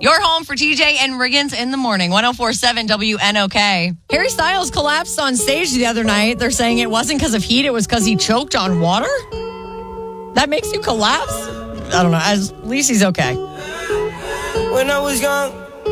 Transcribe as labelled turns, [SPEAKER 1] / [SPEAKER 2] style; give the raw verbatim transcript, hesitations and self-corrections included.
[SPEAKER 1] Your home for T J and Riggins in the morning. one oh four point seven W N O K. Harry Styles collapsed on stage the other night. They're saying it wasn't because of heat. It was because he choked on water. That makes you collapse? I don't know. At least he's okay.
[SPEAKER 2] When I was young,